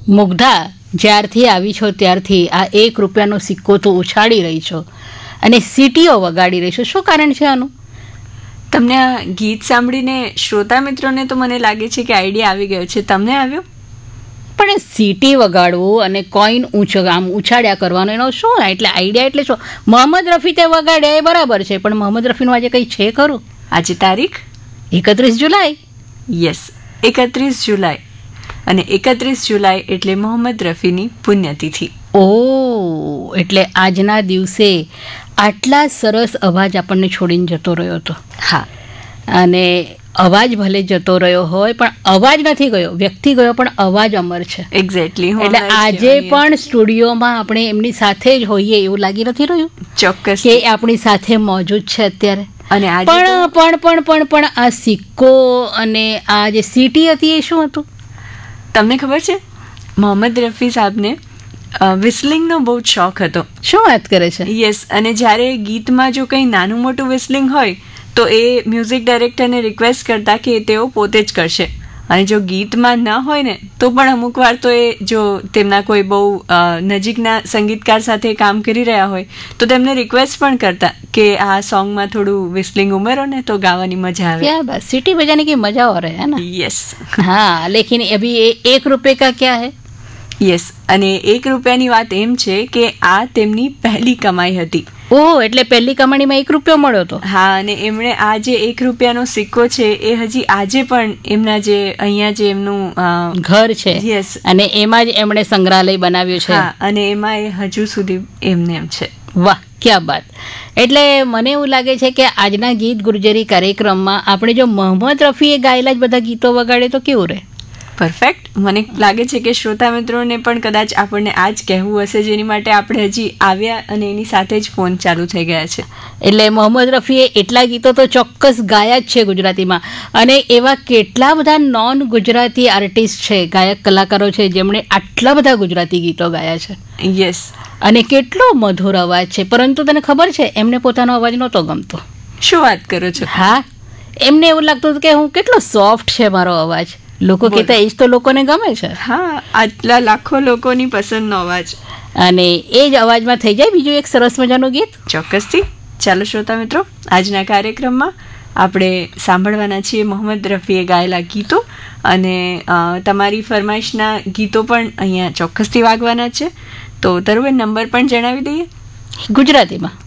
મુગ્ધા, જ્યારથી આવી છો ત્યારથી આ ₹1 સિક્કો તો ઉછાળી રહી છો અને સીટીઓ વગાડી રહી છો. શું કારણ છે આનું? તમને આ ગીત સાંભળીને શ્રોતા મિત્રોને તો મને લાગે છે કે આઈડિયા આવી ગયો છે. તમને આવ્યો? પણ સીટી વગાડવું અને કોઈન આમ ઉછાળ્યા કરવાનો એનો શું એટલે આઈડિયા એટલે શું? મોહમ્મદ રફી તે વગાડ્યા એ બરાબર છે, પણ મોહમ્મદ રફીનું આજે કંઈ છે ખરું? આજે તારીખ 31 જુલાઈ. યસ, 31 જુલાઈ. અને 31 જુલાઈ એટલે મોહમ્મદ રફીની પુણ્યતિથિ. ઓ, એટલે આજના દિવસે આટલા સરસ અવાજ આપણને છોડીને જતો રહ્યો હતો. હા, અને અવાજ ભલે જતો રહ્યો હોય પણ અવાજ નથી ગયો, વ્યક્તિ ગયો પણ અવાજ અમર છે. એક્ઝેક્ટલી. એટલે આજે પણ સ્ટુડિયોમાં આપણે એમની સાથે જ હોઈએ એવું લાગી નથી રહ્યું? ચોક્કસ કે આપણી સાથે મોજૂદ છે અત્યારે. અને આજે પણ આ સિક્કો અને આ જે સીટી હતી એ શું હતું? તમને ખબર છે, મોહમ્મદ રફી સાહેબને વિસ્લિંગનો બહુ જ શોખ હતો. શું વાત કરે છે? યસ. અને જ્યારે ગીતમાં જો કંઈ નાનું મોટું વિસ્લિંગ હોય તો એ મ્યુઝિક ડાયરેક્ટરને રિક્વેસ્ટ કરતા કે તેઓ પોતે જ કરશે. અને જો ગીતમાં ન હોય ને તો પણ અમુક વાર તો એ જો તેમના કોઈ બહુ નજીકના સંગીતકાર સાથે કામ કરી રહ્યા હોય તો તેમને રિક્વેસ્ટ પણ કરતા કે આ સોંગમાં થોડું વિસ્લિંગ ઉમેરો ને તો ગાવાની મજા આવે. क्या बात, सिटी बजाने की मजा हो रहा है ना? યસ. हाँ, लेकिन अभी ₹1 का क्या है? યસ. અને ₹1ની વાત એમ છે કે આ તેમની પહેલી કમાઈ હતી. ઓહ, એટલે પહેલી કમાણીમાં ₹1 મળ્યો હતો. હા, અને એમણે આ જે ₹1નો સિક્કો છે એ હજી આજે પણ એમના જે અહીંયા જે એમનું ઘર છે, યસ, અને એમાં જ એમણે સંગ્રહાલય બનાવ્યું છે. હા, અને એમાં એ હજુ સુધી એમને એમ છે. વાહ, ક્યાં બાત. એટલે મને એવું લાગે છે કે આજના ગીત ગુર્જરી કાર્યક્રમમાં આપણે જો મોહમ્મદ રફીએ ગાયેલા જ બધા ગીતો વગાડે તો કેવું રહે? પરફેક્ટ. મને લાગે છે કે શ્રોતા મિત્રોને પણ કદાચ આપણને આ જ કહેવું હશે, જેની માટે આપણે હજી આવ્યા અને એની સાથે જ ફોન ચાલુ થઈ ગયા છે. એટલે મોહમ્મદ રફીએ એટલા ગીતો તો ચોક્કસ ગાયા જ છે ગુજરાતીમાં, અને એવા કેટલા બધા નોન ગુજરાતી આર્ટિસ્ટ છે, ગાયક કલાકારો છે જેમણે આટલા બધા ગુજરાતી ગીતો ગાયા છે. યસ. અને કેટલો મધુર અવાજ છે, પરંતુ તને ખબર છે એમને પોતાનો અવાજ નહોતો ગમતો. શું વાત કરો છો? હા, એમને એવું લાગતું હતું કે હું કેટલો સોફ્ટ છે મારો અવાજ. લોકો કહેતા એ જ તો લોકોને ગમે છે. હા, આટલા લાખો લોકોની પસંદનો અવાજ. અને એ જ અવાજમાં થઈ જાય બીજું એક સરસ મજાનું ગીત. ચોક્કસથી. ચાલો શ્રોતા મિત્રો, આજના કાર્યક્રમમાં આપણે સાંભળવાના છીએ મોહમ્મદ રફીએ ગાયેલા ગીતો, અને તમારી ફરમાઈશના ગીતો પણ અહીંયા ચોક્કસથી વાગવાના છે. તો તરુબેન, નંબર પણ જણાવી દઈએ. ગુજરાતીમાં